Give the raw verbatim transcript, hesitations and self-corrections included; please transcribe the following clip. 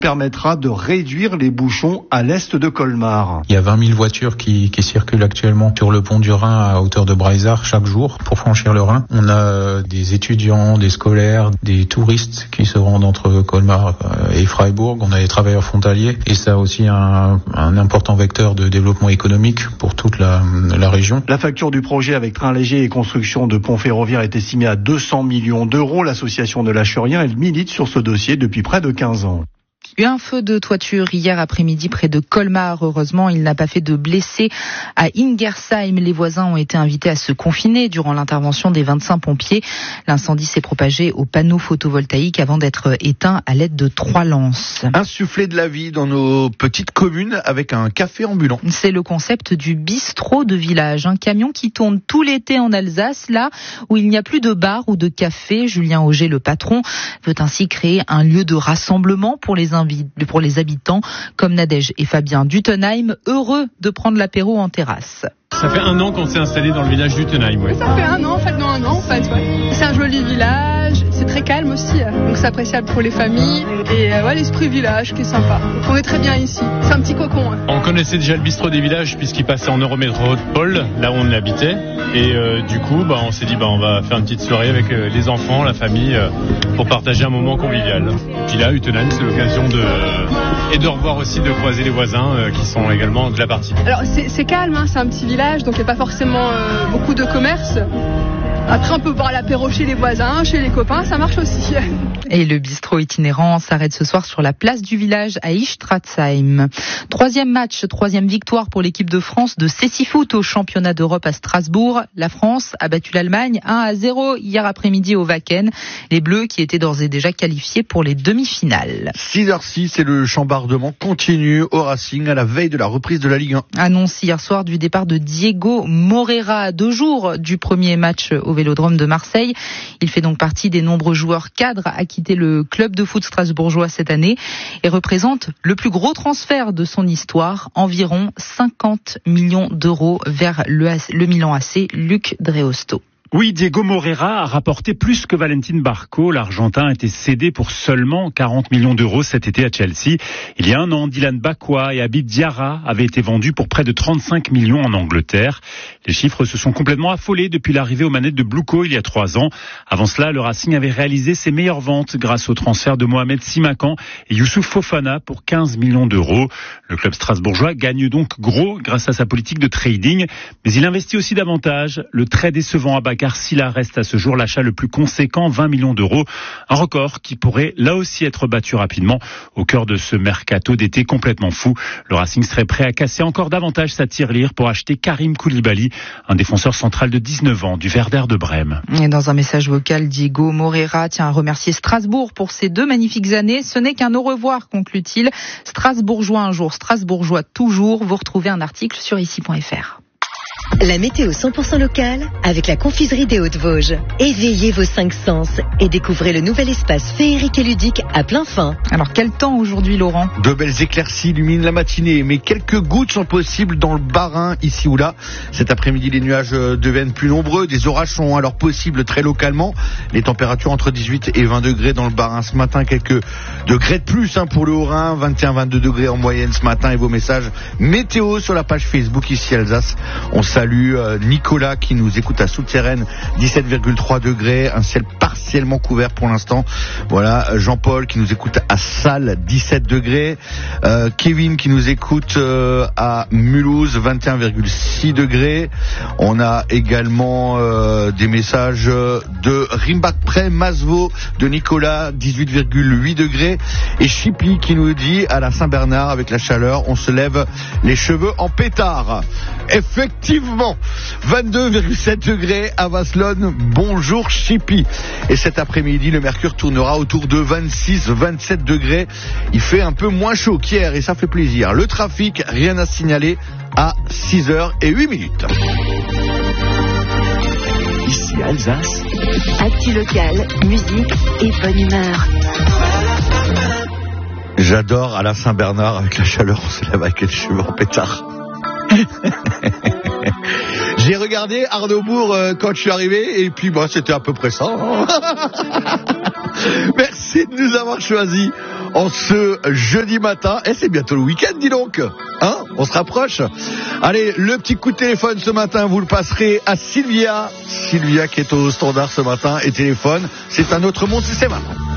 permettra de réduire les bouchons à l'est de Colmar. Il y a vingt mille voitures qui, qui circulent actuellement sur le pont du Rhin à hauteur de Breisach chaque jour pour franchir le Rhin. On a des étudiants, des scolaires, des touristes qui se rendent entre Colmar et Freiburg. On a des travailleurs frontaliers et ça a aussi un, un important vecteur de développement économique pour toute la, la région. La facture du projet avec train léger et construction de pont ferroviaire est estimée à deux cents millions d'euros. L'association de l'Achurien, elle milite sur ce dossier depuis près de quinze ans. Il y a eu un feu de toiture hier après-midi près de Colmar. Heureusement, il n'a pas fait de blessés. À Ingersheim, les voisins ont été invités à se confiner durant l'intervention des vingt-cinq pompiers. L'incendie s'est propagé aux panneaux photovoltaïques avant d'être éteint à l'aide de trois lances. Insuffler de la vie dans nos petites communes avec un café ambulant. C'est le concept du bistrot de village. Un camion qui tourne tout l'été en Alsace, là où il n'y a plus de bar ou de café. Julien Auger, le patron, veut ainsi créer un lieu de rassemblement pour les pour les habitants, comme Nadège et Fabien d'Utenheim, heureux de prendre l'apéro en terrasse. Ça fait un an qu'on s'est installé dans le village d'Utenheim, ouais. Ça fait un an, en fait, non, un an, en fait, ouais. C'est un joli village, c'est très calme aussi, donc c'est appréciable pour les familles, et euh, ouais, l'esprit village qui est sympa. Donc on est très bien ici, c'est un petit cocon. Hein. On connaissait déjà le bistrot des villages puisqu'il passait en Eurométropole, là où on habitait, et euh, du coup, bah, on s'est dit, bah, on va faire une petite soirée avec euh, les enfants, la famille, euh, pour partager un moment convivial. Et puis là, Utenheim, c'est l'occasion de... et de revoir aussi, de croiser les voisins euh, qui sont également de la partie. Alors c'est, c'est calme, hein, c'est un petit village, donc il n'y a pas forcément euh, beaucoup de commerce. Après, on peut boire l'apéro chez les voisins, chez les copains, ça marche aussi. Et le bistrot itinérant s'arrête ce soir sur la place du village à Istratzheim. Troisième match, troisième victoire pour l'équipe de France de Cécifoot au championnat d'Europe à Strasbourg. La France a battu l'Allemagne un à zéro hier après-midi au Wacken. Les Bleus qui étaient d'ores et déjà qualifiés pour les demi-finales. six heures six et le chambardement continue au Racing à la veille de la reprise de la Ligue un. Annonce hier soir du départ de Diego Moreira à deux jours du premier match au Vélodrome de Marseille. Il fait donc partie des nombreux joueurs cadres à quitter le club de foot strasbourgeois cette année et représente le plus gros transfert de son histoire, environ cinquante millions d'euros vers le, le Milan A C, Luc Dreosto. Oui, Diego Moreira a rapporté plus que Valentin Barco. L'Argentin a été cédé pour seulement quarante millions d'euros cet été à Chelsea. Il y a un an, Dylan Bakwa et Abid Diarra avaient été vendus pour près de trente-cinq millions en Angleterre. Les chiffres se sont complètement affolés depuis l'arrivée aux manettes de Bluco il y a trois ans. Avant cela, le Racing avait réalisé ses meilleures ventes grâce au transfert de Mohamed Simakan et Youssouf Fofana pour quinze millions d'euros. Le club strasbourgeois gagne donc gros grâce à sa politique de trading, mais il investit aussi davantage. Le très décevant Abakar Silla reste à ce jour l'achat le plus conséquent, vingt millions d'euros. Un record qui pourrait là aussi être battu rapidement au cœur de ce mercato d'été complètement fou. Le Racing serait prêt à casser encore davantage sa tirelire pour acheter Karim Koulibaly, un défenseur central de dix-neuf ans du Werder de Brême. Et dans un message vocal, Diego Moreira tient à remercier Strasbourg pour ces deux magnifiques années. Ce n'est qu'un au revoir, conclut-il. Strasbourgeois un jour, Strasbourgeois toujours. Vous retrouvez un article sur ici point f r. La météo cent pour cent locale avec la confiserie des Hautes-Vosges. Éveillez vos cinq sens et découvrez le nouvel espace féerique et ludique à plein fin. Alors quel temps aujourd'hui, Laurent ? De belles éclaircies illuminent la matinée, mais quelques gouttes sont possibles dans le Bas-Rhin, ici ou là. Cet après-midi, les nuages deviennent plus nombreux. Des orages sont alors possibles très localement. Les températures entre dix-huit et vingt degrés dans le Bas-Rhin ce matin. Quelques degrés de plus hein, pour le Haut-Rhin. vingt et un à vingt-deux degrés en moyenne ce matin. Et vos messages météo sur la page Facebook ici Alsace. On salue Nicolas qui nous écoute à Souterraine, dix-sept virgule trois degrés, un ciel partiellement couvert pour l'instant. Voilà, Jean-Paul qui nous écoute à Salles, dix-sept degrés. Euh, Kevin qui nous écoute euh, à Mulhouse, vingt et un virgule six degrés. On a également euh, des messages de Rimbac-Près, Masevaux, de Nicolas, dix-huit virgule huit degrés. Et Chiply qui nous dit à la Saint-Bernard, avec la chaleur, on se lève les cheveux en pétard. Effectivement, vingt-deux virgule sept degrés à Vasselonne. Bonjour Chipy. Et cet après-midi, le mercure tournera autour de vingt-six à vingt-sept degrés. Il fait un peu moins chaud qu'hier et ça fait plaisir. Le trafic, rien à signaler à six heures huit minutes. Ici Alsace. Actu local, musique et bonne humeur. J'adore à la Saint-Bernard, avec la chaleur, on se lève avec les cheveux en pétard. J'ai regardé Arnaud Bourg euh, quand je suis arrivé et puis bah, c'était à peu près ça. Hein. Merci de nous avoir choisis. en ce jeudi matin. Et c'est bientôt le week-end, dis donc. Hein, on se rapproche. Allez, le petit coup de téléphone ce matin, vous le passerez à Sylvia. Sylvia qui est au standard ce matin et téléphone. C'est un autre monde, c'est maintenant.